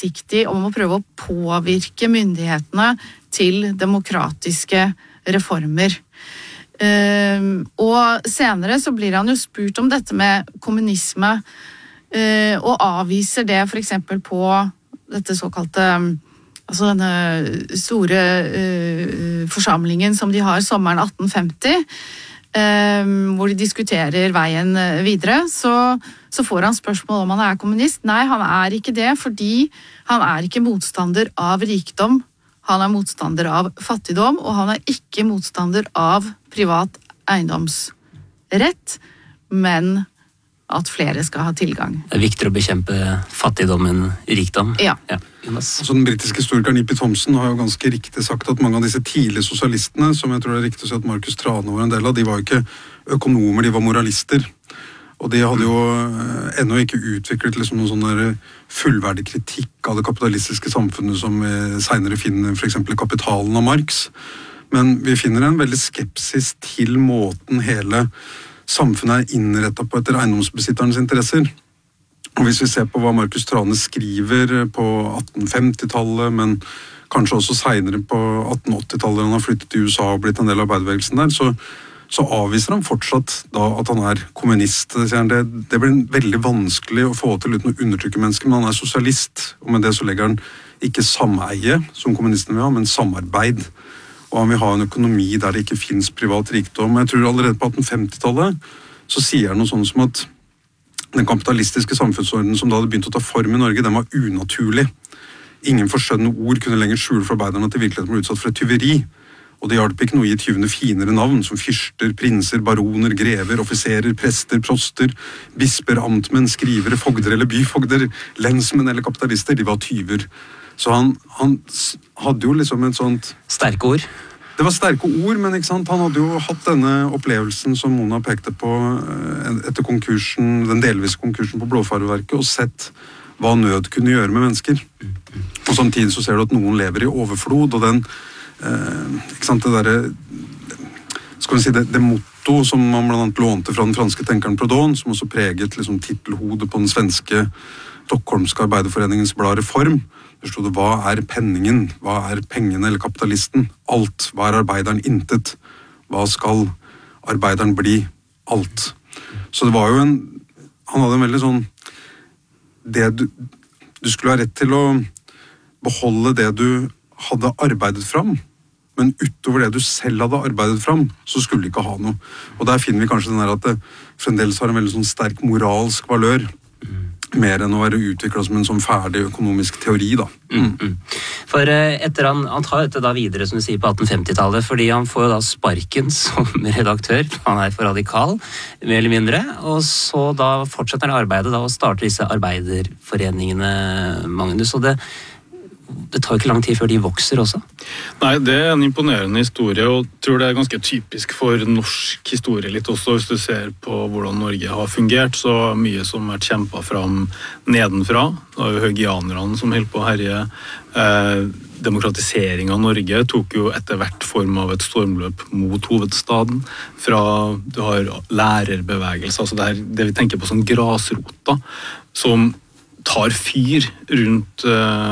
langsiktig om å prøve å påvirke myndighetene til demokratiske reformer. Og senere så blir han jo spurt om dette med kommunisme, og avviser det for eksempel på dette såkalte, altså denne store forsamlingen som de har sommeren 1850, hvor de diskuterer veien videre, så får han spørsmål om han er kommunist. Nei, han er ikke det, fordi han er ikke motstander av rikdom, han er motstander av fattigdom, og han er ikke motstander av privat eiendomsrett, men at flere skal ha tilgang. Det er viktigere å bekjempe fattigdom enn rikdom. Ja. Altså, den britiske historikeren E.P. Thompson har jo ganske riktig sagt at mange av disse tidlige sosialistene, som jeg tror det er riktig å si at Marcus Thrane var en del av, de var jo ikke økonomer, de var moralister. Og de hadde jo ennå ikke utviklet liksom noen sånn fullverdig kritikk av det kapitalistiske samfunnet som vi senere finner for eksempel Kapitalen av Marx. Men vi finner en veldig skepsis til måten hele samfunnet er innrettet på etter eiendomsbesitternes interesser. Og hvis vi ser på hva Marcus Thrane skriver på 1850-tallet, men kanskje også senere på 1880-tallet, han har flyttet til USA og blitt en del av arbeiderbevegelsen der, så avviser han fortsatt da at han er kommunist. Det blir veldig vanskelig å få til uten å undertrykke mennesker, men han er sosialist, og med det så legger han ikke sameie, som kommunistene vil ha, men samarbeid. Og han vil ha en økonomi der det ikke finnes privat rikdom. Jeg tror allerede på 1850-tallet så sier han noe sånt som at den kapitalistiske samfunnsordenen som da hadde begynt å ta form i Norge, den var unaturlig. Ingen forskjønnende ord kunne lenger skjule for arbeiderne at de virkelig var utsatt for et tyveri. Og det hjalp ikke noe å gi tyvene finere navn, som fyrster, prinser, baroner, grever, offiserer, prester, proster, bisper, amtmenn, skrivere, fogder eller byfogder, lensmenn eller kapitalister, de var tyver. Så han hadde jo liksom et sånt... Sterke ord. Det var sterke ord, men ikke sant? Han hadde jo hatt denne opplevelsen som Mona pekte på etter konkursen, den delvise konkursen på Blåfarveverket, og sett hva nød kunne gjøre med mennesker. Og samtidig så ser du at noen lever i overflod, og den, ikke sant, det derre, skal vi si, det motto som man blant annet lånte fra den franske tenkeren Proudhon, som også preget liksom titelhodet på den svenske Stockholmske arbeiderforeningens blad Reform. Der stod det, hva er penningen? Hva er pengene eller kapitalisten? Alt. Hva er arbeideren? Intet. Hva skal arbeideren bli? Alt. Så det var jo han hadde en veldig sånn, du skulle ha rett til å beholde det du hadde arbeidet fram, men utover det du selv hadde arbeidet fram, så skulle du ikke ha noe. Og der finner vi kanskje den der at det fremdeles har en veldig sånn sterk moralsk valør, mer enn å være utviklet som en sånn ferdig økonomisk teori, da. For etter han tar dette da videre, som du sier, på 1850-tallet, fordi han får jo da sparken som redaktør, han er for radikal, mer eller mindre, og så da fortsetter han arbeidet da, og starter disse arbeiderforeningene, Magnus, og det tar jo ikke lang tid før de vokser også. Nei, det er en imponerende historie, og jeg tror det er ganske typisk for norsk historie litt også, hvis du ser på hvordan Norge har fungert, så mye som har vært kjempet fram nedenfra. Det var jo haugianerne som holdt på å herje. Demokratisering av Norge tok jo etter hvert form av et stormløp mot hovedstaden. Fra du har lærerbevegelse, altså det vi tenker på som grasrota, som tar fyr rundt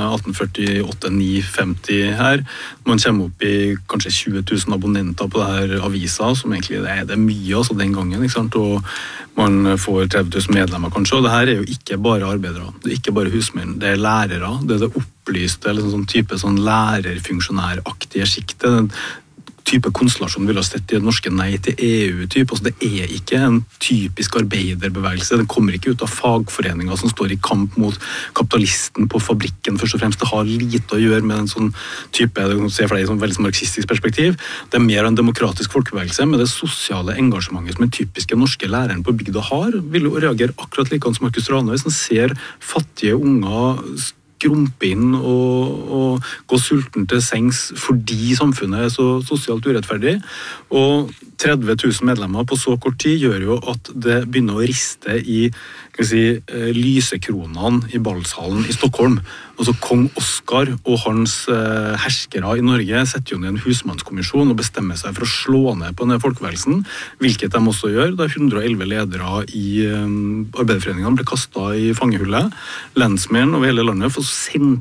1848-950 her. Man kommer opp i kanskje 20 000 abonnenter på denne avisa, som egentlig det er mye altså den gangen, ikke sant? Og man får 30 000 medlemmer kanskje, og det her er jo ikke bare arbeidere, det er ikke bare husmenn, det er lærere, det er det opplyste, eller sånn type sånn lærerfunksjonæraktige skiktet, den type konstellasjon vil ha sett i det norske nei til EU-typ. Altså, det er ikke en typisk arbeiderbevegelse. Den kommer ikke ut av fagforeninger som står i kamp mot kapitalisten på fabrikken. Først og fremst, det har lite å gjøre med en sånn type, det ser for deg i sånn veldig marxistisk perspektiv. Det er mer en demokratisk folkebevegelse, med det sosiale engasjementet som den typiske norske læreren på bygda har, vil jo reagere akkurat like som Marcus Thrane. Hvis man ser fattige unger skrumpe inn og gå sulten til sengs fordi samfunnet er så sosialt urettferdig. Og 30 000 medlemmer på så kort tid gjør jo at det begynner å riste i lysekronene i ballsalen i Stockholm. Altså kong Oscar og hans herskere i Norge setter jo ned en husmannskommisjon og bestemmer seg for å slå ned på denne folkebevegelsen, hvilket de også gjør. Da 111 ledere i arbeiderforeningene ble kastet i fangehullet. Lensmenn over hele landet får sendt